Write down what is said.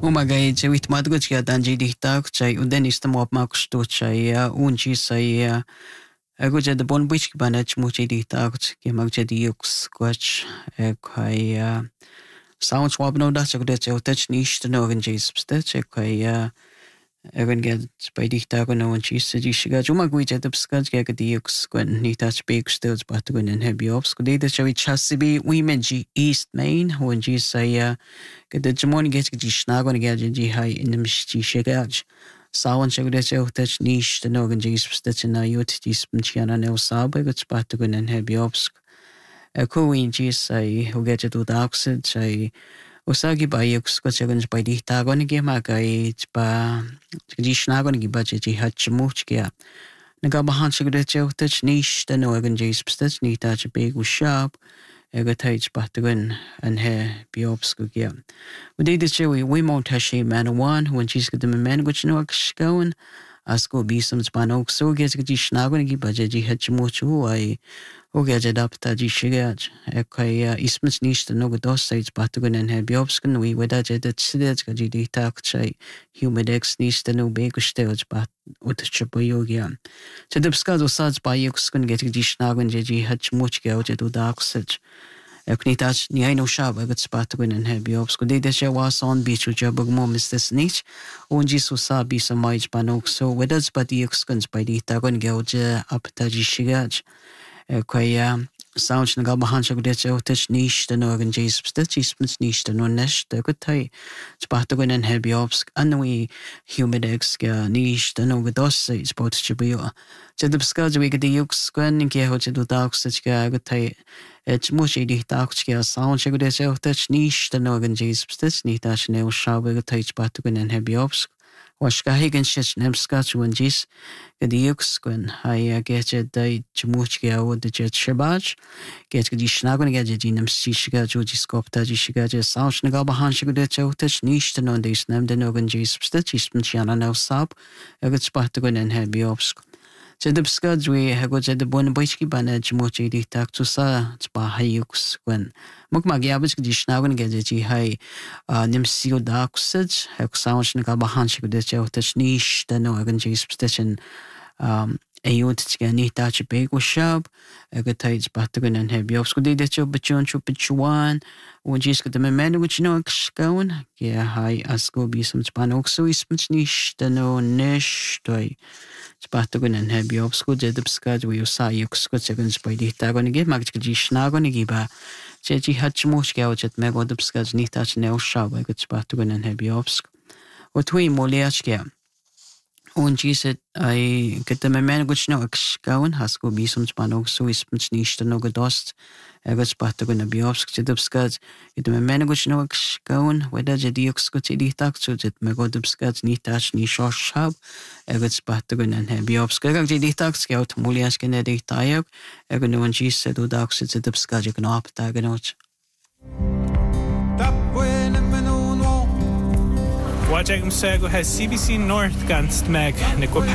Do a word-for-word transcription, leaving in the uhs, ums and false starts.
Umagai wit madguch ya danji dihtak chai udenis ta mop makus tu chai ya unchi sai ya ego je de bon bich banach muchi dihtak ke mag je diux quach ekai ya sound swab no da chak de chotach nish to no gen jis stach ekai ya Egan get by dihtak no unchi se ji shiga juma gui je de skach ke diux quen ni tach big stills but gun en hebi ops kudi de chawi chasibi women ji east main unchi sai ya Gyda Jimoni get gyda snagon gyda ji hai in the misti shigaj. Sawan shag de chau tach nish the nogan ji spstach na yut ji spinchiana nel sabe got spatagun en hebi obsk. A coin ji sai who get to the oxid sai Osagi ba yux got chagan by di tagon gi magai ba ji snagon gi ba ji hach much gya. Naga bahan shag de chau tach nish the nogan ji spstach ni tach big sharp. Ega taich batagun and he biobsku gya. Wadi de chewi we mount hashi man one when she's got the man which no going asko be some spanok so gets gji snagon gi bajaji hachmuchu I o gadget up taji shigaj ekaya ismits nish the no dos sides batagun and he biobskun we wada jet sidaj gaji di tak chai humidex nish the no big stage but ut chapoyogia. Chedipska do saj by yuskun get gji snagon ji hachmuch gya jet do dark sage. Eknitach ni no shab agat spatagun and he biobsku de de was on beach jabug mom is this niche onji so sa bi samaj panok so wedas but the yuskun by di tagon gauja up taji shigaj. Ekaya sound na gabahan shag de chotach nish the nogan jis stitch spins nish the no nesh the good tai spatagun and he biobsk and we humidex ga nish the no godos is both chibio. Chedipska we get the yuskun in ke ho chedu dark such ga good tai It's much idi takchkia sound shag de chotach nish the nogan jis stitch ni tach ne shabe ga tai spatagun and he biobsk. Washka higan shich nemska chuan jis gadi yuskun hai get dai chmuchkia o de jet shabaj get gadi shnagun ga ji nemsi shiga joji skopta ji shiga je sound shnaga bahan shig de chotach nish the non dis nem de nogan jis stitch spinchiana no sap agat spatagun and he biobsk. Chedipska we hago je de bon boichki bana chmuchi di tak tu sa chpa hayux when mukma gyabich gdi shnagun ga ji hai nemsi o da kusaj hak sound shnaga bahan shig de chotach nish the no agan ji station um ayut chga ni tach big shab agatai spatagun and he biobsk de de cho bachon chu pichuan when jis got the man which no going yeah hai asko bi some spanok so is nish the no nish toy Spatagun and he biobsku jedipska we sa yuksku seconds by the tagon give mag ji snagon giba cheji hachmuch gaujet megodipska ni tach ne shab I got spatagun and he biobsk what we moliachkia Und Jesus, I get the man which no excown has go be some spanok so is nicht no gedost. I got spatagun a biobsk to dubscad. It the man which no excown, whether the dioxcut di tak so that me go dubscad ni touch ni shosh hab. I got spatagun and he biobsk. I got the tak scout mulias can edit tayok. I got no one Jesus said do dax to dubscad you can up taganot. Wajag msego has C B C North ganst meg ne